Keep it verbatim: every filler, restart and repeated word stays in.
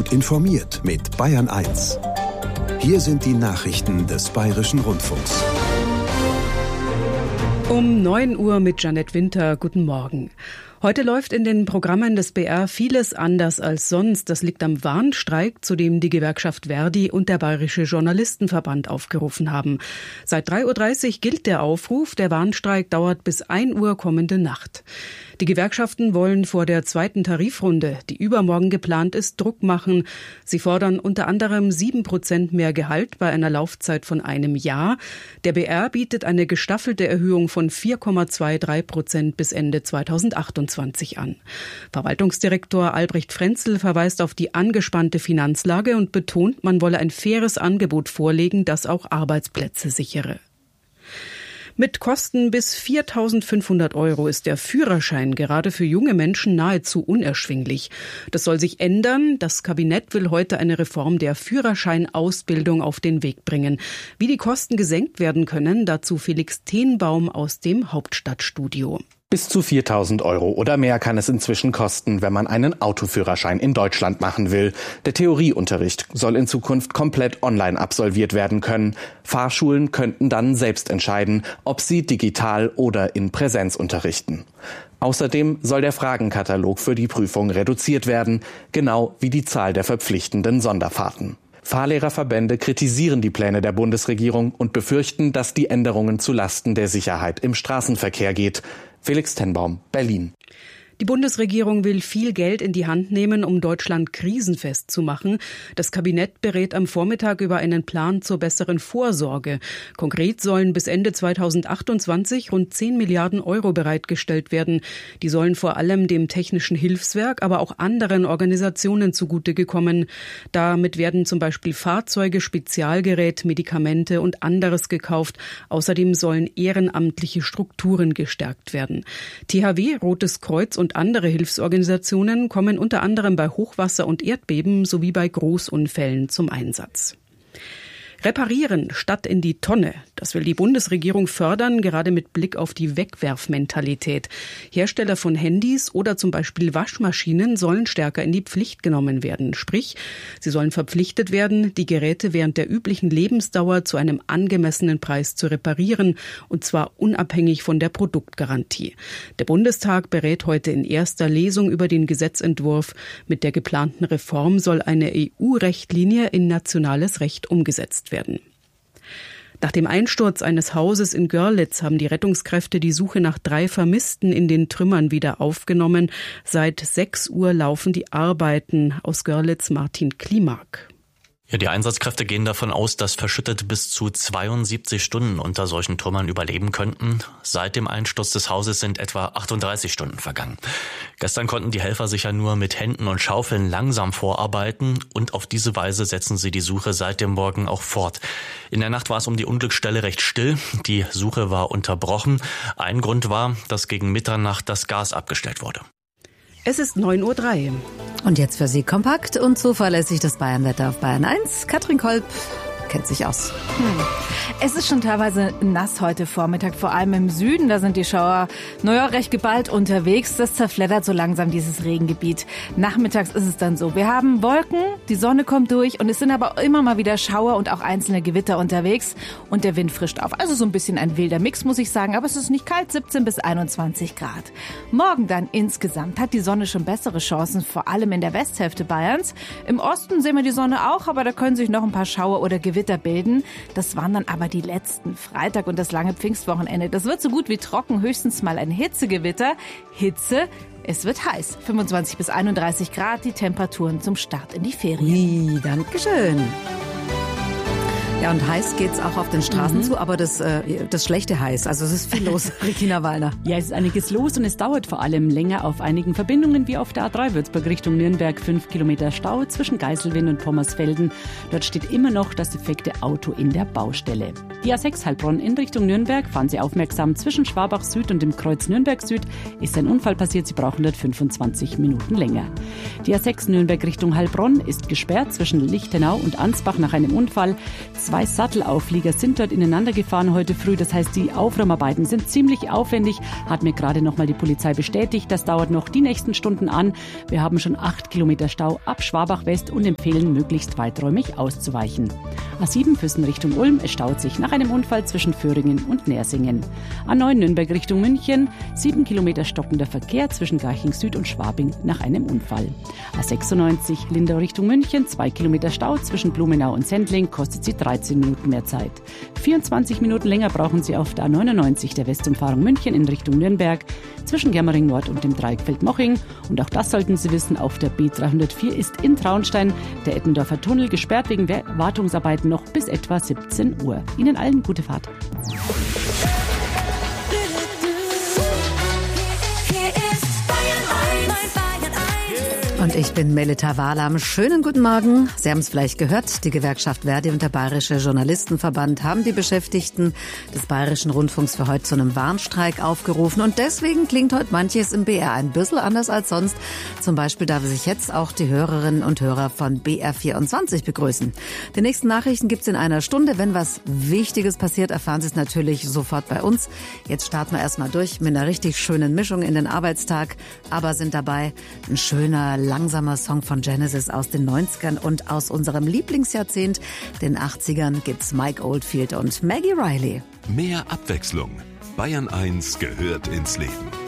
Gut informiert mit Bayern eins. Hier sind die Nachrichten des Bayerischen Rundfunks. Um neun Uhr mit Janette Winter. Guten Morgen. Heute läuft in den Programmen des B R vieles anders als sonst. Das liegt am Warnstreik, zu dem die Gewerkschaft Verdi und der Bayerische Journalistenverband aufgerufen haben. Seit drei Uhr dreißig gilt der Aufruf. Der Warnstreik dauert bis ein Uhr kommende Nacht. Die Gewerkschaften wollen vor der zweiten Tarifrunde, die übermorgen geplant ist, Druck machen. Sie fordern unter anderem sieben Prozent mehr Gehalt bei einer Laufzeit von einem Jahr. Der B R bietet eine gestaffelte Erhöhung von vier Komma dreiundzwanzig Prozent bis Ende zweitausendachtundzwanzig an. Verwaltungsdirektor Albrecht Frenzel verweist auf die angespannte Finanzlage und betont, man wolle ein faires Angebot vorlegen, das auch Arbeitsplätze sichere. Mit Kosten bis viertausendfünfhundert Euro ist der Führerschein gerade für junge Menschen nahezu unerschwinglich. Das soll sich ändern. Das Kabinett will heute eine Reform der Führerscheinausbildung auf den Weg bringen. Wie die Kosten gesenkt werden können, dazu Felix Tenbaum aus dem Hauptstadtstudio. Bis zu viertausend Euro oder mehr kann es inzwischen kosten, wenn man einen Autoführerschein in Deutschland machen will. Der Theorieunterricht soll in Zukunft komplett online absolviert werden können. Fahrschulen könnten dann selbst entscheiden, ob sie digital oder in Präsenz unterrichten. Außerdem soll der Fragenkatalog für die Prüfung reduziert werden, genau wie die Zahl der verpflichtenden Sonderfahrten. Fahrlehrerverbände kritisieren die Pläne der Bundesregierung und befürchten, dass die Änderungen zulasten der Sicherheit im Straßenverkehr geht. Felix Tenbaum, Berlin. Die Bundesregierung will viel Geld in die Hand nehmen, um Deutschland krisenfest zu machen. Das Kabinett berät am Vormittag über einen Plan zur besseren Vorsorge. Konkret sollen bis Ende zweitausendachtundzwanzig rund zehn Milliarden Euro bereitgestellt werden. Die sollen vor allem dem Technischen Hilfswerk, aber auch anderen Organisationen zugute gekommen. Damit werden zum Beispiel Fahrzeuge, Spezialgerät, Medikamente und anderes gekauft. Außerdem sollen ehrenamtliche Strukturen gestärkt werden. T H W, Rotes Kreuz und Und andere Hilfsorganisationen kommen unter anderem bei Hochwasser und Erdbeben sowie bei Großunfällen zum Einsatz. Reparieren statt in die Tonne. Das will die Bundesregierung fördern, gerade mit Blick auf die Wegwerfmentalität. Hersteller von Handys oder zum Beispiel Waschmaschinen sollen stärker in die Pflicht genommen werden. Sprich, sie sollen verpflichtet werden, die Geräte während der üblichen Lebensdauer zu einem angemessenen Preis zu reparieren, und zwar unabhängig von der Produktgarantie. Der Bundestag berät heute in erster Lesung über den Gesetzentwurf. Mit der geplanten Reform soll eine E U-Richtlinie in nationales Recht umgesetzt werden. Nach dem Einsturz eines Hauses in Görlitz haben die Rettungskräfte die Suche nach drei Vermissten in den Trümmern wieder aufgenommen. Seit sechs Uhr laufen die Arbeiten. Aus Görlitz Martin Klimak. Ja, die Einsatzkräfte gehen davon aus, dass Verschüttete bis zu zweiundsiebzig Stunden unter solchen Trümmern überleben könnten. Seit dem Einsturz des Hauses sind etwa achtunddreißig Stunden vergangen. Gestern konnten die Helfer sich ja nur mit Händen und Schaufeln langsam vorarbeiten und auf diese Weise setzen sie die Suche seit dem Morgen auch fort. In der Nacht war es um die Unglücksstelle recht still. Die Suche war unterbrochen. Ein Grund war, dass gegen Mitternacht das Gas abgestellt wurde. Es ist neun Uhr drei. Und jetzt für Sie kompakt und zuverlässig das Bayernwetter auf Bayern eins. Katrin Kolb kennt sich aus. Hm. Es ist schon teilweise nass heute Vormittag, vor allem im Süden. Da sind die Schauer naja, recht geballt unterwegs. Das zerfleddert so langsam dieses Regengebiet. Nachmittags ist es dann so. Wir haben Wolken, die Sonne kommt durch und es sind aber immer mal wieder Schauer und auch einzelne Gewitter unterwegs. Und der Wind frischt auf. Also so ein bisschen ein wilder Mix, muss ich sagen. Aber es ist nicht kalt, siebzehn bis einundzwanzig Grad. Morgen dann insgesamt hat die Sonne schon bessere Chancen, vor allem in der Westhälfte Bayerns. Im Osten sehen wir die Sonne auch, aber da können sich noch ein paar Schauer oder Gewitter bilden. Das waren dann aber die letzten. Freitag und das lange Pfingstwochenende. Das wird so gut wie trocken, höchstens mal ein Hitzegewitter. Hitze, es wird heiß. fünfundzwanzig bis einunddreißig Grad, die Temperaturen zum Start in die Ferien. Nee, Dankeschön. Ja, und heiß geht's auch auf den Straßen mhm. zu, aber das, äh, das schlechte heiß. Also es ist viel los, Regina Wallner. Ja, es ist einiges los und es dauert vor allem länger auf einigen Verbindungen, wie auf der A drei Würzburg Richtung Nürnberg. Fünf Kilometer Stau zwischen Geiselwind und Pommersfelden. Dort steht immer noch das defekte Auto in der Baustelle. Die A sechs Heilbronn in Richtung Nürnberg, fahren Sie aufmerksam, zwischen Schwabach Süd und dem Kreuz Nürnberg Süd ist ein Unfall passiert. Sie brauchen dort fünfundzwanzig Minuten länger. Die A sechs Nürnberg Richtung Heilbronn ist gesperrt zwischen Lichtenau und Ansbach nach einem Unfall. Zwei Sattelauflieger sind dort ineinander gefahren heute früh. Das heißt, die Aufräumarbeiten sind ziemlich aufwendig. Hat mir gerade noch mal die Polizei bestätigt. Das dauert noch die nächsten Stunden an. Wir haben schon acht Kilometer Stau ab Schwabach West und empfehlen, möglichst weiträumig auszuweichen. A sieben Füssen Richtung Ulm. Es staut sich nach einem Unfall zwischen Föhringen und Nersingen. A neun Nürnberg Richtung München. Sieben Kilometer stockender Verkehr zwischen Garching Süd und Schwabing nach einem Unfall. A sechsundneunzig Lindau Richtung München. Zwei Kilometer Stau zwischen Blumenau und Sendling. Kostet Sie dreizehn Minuten mehr Zeit. vierundzwanzig Minuten länger brauchen Sie auf der A neunundneunzig der Westumfahrung München in Richtung Nürnberg. Zwischen Germering Nord und dem Dreieckfeld Moching. Und auch das sollten Sie wissen, auf der B dreihundertvier ist in Traunstein der Eppendorfer Tunnel gesperrt wegen Wartungsarbeiten noch bis etwa siebzehn Uhr. Ihnen allen gute Fahrt. Und ich bin Melita Wahlam. Schönen guten Morgen. Sie haben es vielleicht gehört, die Gewerkschaft Verdi und der Bayerische Journalistenverband haben die Beschäftigten des Bayerischen Rundfunks für heute zu einem Warnstreik aufgerufen. Und deswegen klingt heute manches im B R ein bisschen anders als sonst. Zum Beispiel darf ich jetzt auch die Hörerinnen und Hörer von B R vierundzwanzig begrüßen. Die nächsten Nachrichten gibt's in einer Stunde. Wenn was Wichtiges passiert, erfahren Sie es natürlich sofort bei uns. Jetzt starten wir erstmal durch mit einer richtig schönen Mischung in den Arbeitstag. Aber sind dabei ein schöner, langsamer Song von Genesis aus den neunzigern und aus unserem Lieblingsjahrzehnt, den achtzigern, gibt's Mike Oldfield und Maggie Riley. Mehr Abwechslung. Bayern eins gehört ins Leben.